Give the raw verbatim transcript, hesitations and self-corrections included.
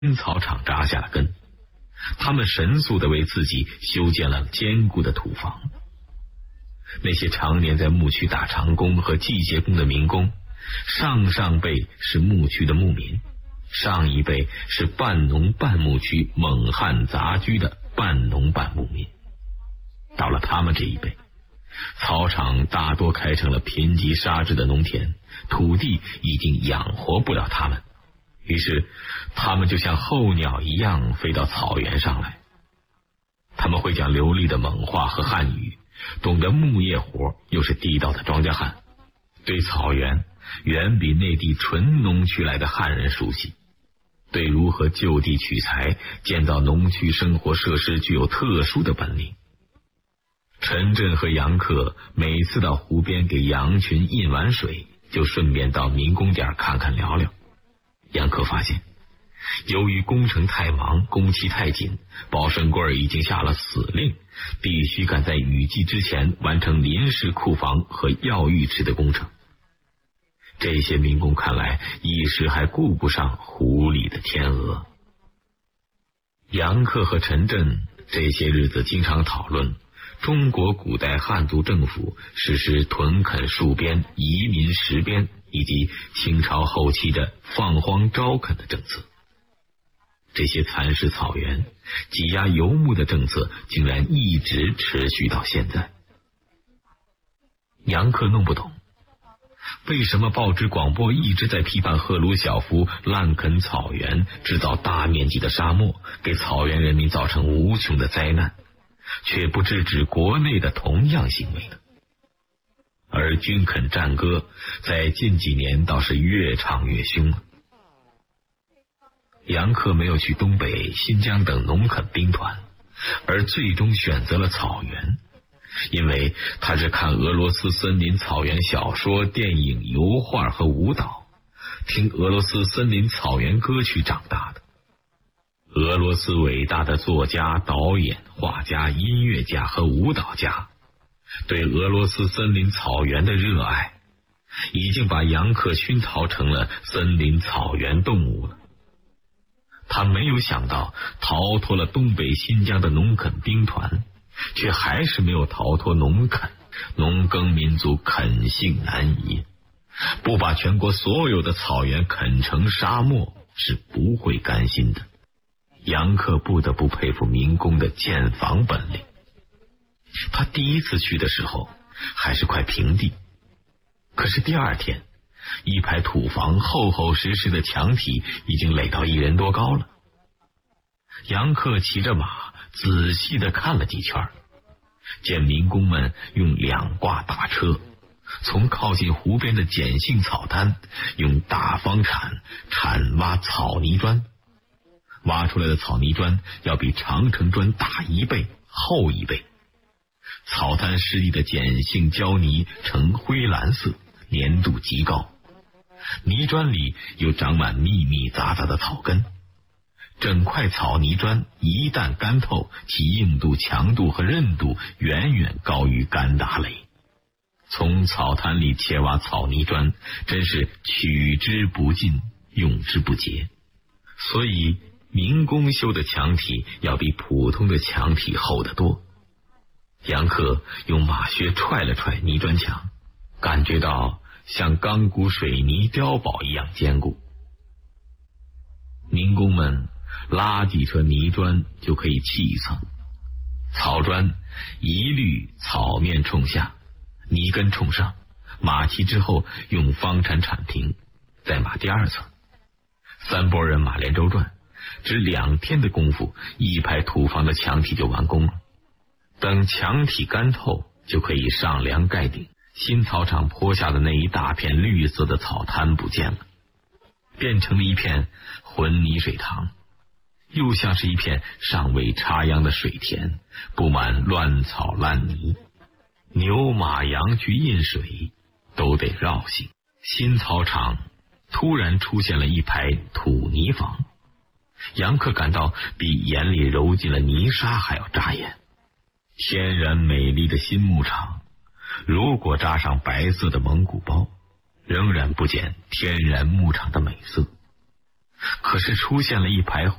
新草场扎下了根，他们神速地为自己修建了坚固的土房。那些常年在牧区打长工和机械工的民工，上上辈是牧区的牧民，上一辈是半农半牧区蒙汉杂居的半农半牧民。到了他们这一辈，草场大多开成了贫瘠沙质的农田，土地已经养活不了他们，于是他们就像候鸟一样飞到草原上来。他们会讲流利的蒙话和汉语，懂得牧业活，又是地道的庄稼汉，对草原远比内地纯农区来的汉人熟悉，对如何就地取材建造农区生活设施具有特殊的本领。陈震和杨克每次到湖边给羊群印完水，就顺便到民工点看看聊聊。杨克发现，由于工程太忙，工期太紧，包顺贵已经下了死令，必须赶在雨季之前完成临时库房和药浴池的工程。这些民工看来一时还顾不上湖里的天鹅。杨克和陈震这些日子经常讨论中国古代汉族政府实施屯垦戍边、移民实边，以及清朝后期的放荒招垦的政策。这些蚕食草原、挤压游牧的政策竟然一直持续到现在。杨克弄不懂，为什么报纸广播一直在批判赫鲁晓夫滥垦草原，制造大面积的沙漠，给草原人民造成无穷的灾难，却不制止国内的同样行为呢？而军垦战歌在近几年倒是越唱越凶了。杨克没有去东北、新疆等农垦兵团，而最终选择了草原，因为他是看俄罗斯森林草原小说、电影、油画和舞蹈，听俄罗斯森林草原歌曲长大的。俄罗斯伟大的作家、导演、画家、音乐家和舞蹈家对俄罗斯森林草原的热爱，已经把杨克熏陶成了森林草原动物了。他没有想到，逃脱了东北、新疆的农垦兵团，却还是没有逃脱农垦。农耕民族垦性难移，不把全国所有的草原垦成沙漠是不会甘心的。杨克不得不佩服民工的建房本领。他第一次去的时候还是块平地，可是第二天，一排土房厚厚实实的墙体已经垒到一人多高了。杨克骑着马仔细地看了几圈，见民工们用两挂大车从靠近湖边的碱性草滩用大方铲铲挖草泥砖，挖出来的草泥砖要比长城砖大一倍、厚一倍。草滩湿地的碱性胶泥呈灰蓝色，粘度极高，泥砖里又长满密密杂杂的草根。整块草泥砖一旦干透，其硬度、强度和韧度远远高于干打垒。从草滩里切挖草泥砖，真是取之不尽，用之不竭。所以民工修的墙体要比普通的墙体厚得多。杨克用马靴踹了踹泥砖墙，感觉到像钢骨水泥碉堡一样坚固。民工们拉几车泥砖就可以砌一层，草砖一律草面冲下，泥根冲上，码齐之后用方铲铲平，再码第二层。三拨人马连轴转，只两天的功夫，一排土房的墙体就完工了。等墙体干透，就可以上梁盖顶。新草场坡下的那一大片绿色的草滩不见了，变成了一片浑泥水塘，又像是一片尚未插秧的水田，布满乱草烂泥。牛马羊去饮水都得绕行。新草场突然出现了一排土泥房，杨克感到比眼里揉进了泥沙还要扎眼。天然美丽的新牧场，如果扎上白色的蒙古包，仍然不减天然牧场的美色。 可是出现了一排